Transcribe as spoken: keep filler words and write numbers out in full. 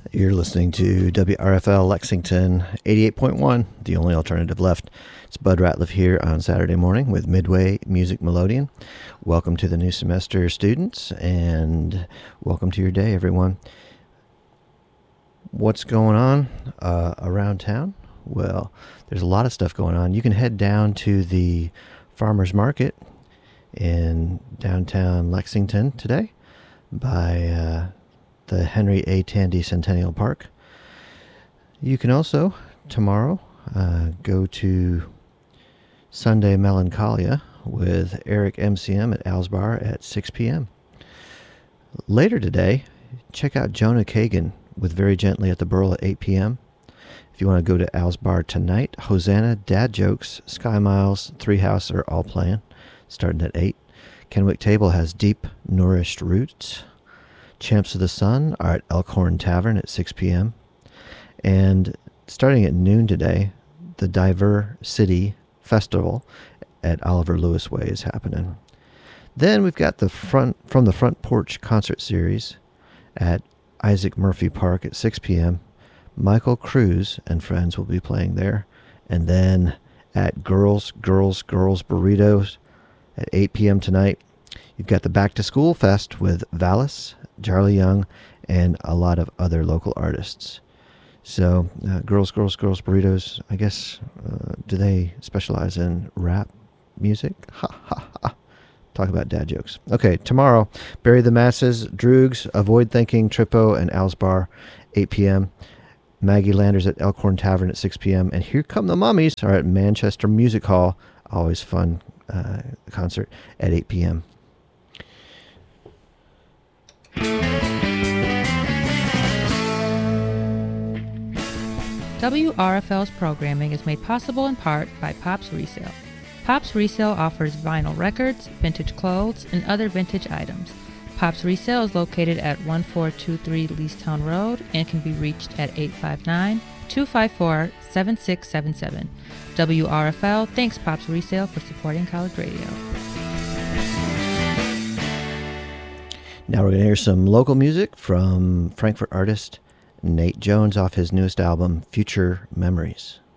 You're listening to W R F L Lexington eighty-eight point one, the only alternative left. It's Bud Ratliff here on Saturday morning with Midway Music Melodeon. Welcome to the new semester, students, and welcome to your day, everyone. What's going on uh, around town? Well, there's a lot of stuff going on. You can head down to the Farmers Market in downtown Lexington today by uh, the Henry A. Tandy Centennial Park. You can also, tomorrow, uh, go to Sunday Melancholia with Eric M C M at Al's Bar at six p.m. Later today, check out Jonah Kagan with Very Gently at the Burl at eight p.m. If you want to go to Al's Bar tonight, Hosanna, Dad Jokes, Sky Miles, Three House are all playing, starting at eight. Kenwick Table has Deep Nourished Roots. Champs of the Sun are at Elkhorn Tavern at six p.m. And starting at noon today, the Diver City Festival at Oliver Lewis Way is happening. Then we've got the front From the Front Porch concert series at Isaac Murphy Park at six p.m. Michael Cruz and friends will be playing there. And then at Girls, Girls, Girls Burritos at eight p.m. tonight, you've got the Back to School Fest with Valis, Charlie Young, and a lot of other local artists. So, uh, Girls, Girls, Girls Burritos, I guess, uh, do they specialize in rap music? Ha, ha, ha. Talk about dad jokes. Okay, tomorrow, Bury the Masses, Droogs, Avoid Thinking, Trippo, and Al's Bar, eight p.m. Maggie Landers at Elkhorn Tavern at six p.m. And Here Come the Mummies are at Manchester Music Hall, always fun uh, concert, at eight p.m. W R F L's programming is made possible in part by Pops Resale. Pops Resale offers vinyl records, vintage clothes, and other vintage items. Pops Resale is located at one four two three Leestown Road and can be reached at eight five nine, two five four, seven six seven seven. W R F L thanks Pops Resale for supporting college radio. Now we're going to hear some local music from Frankfurt artist Nate Jones off his newest album, Future Memories.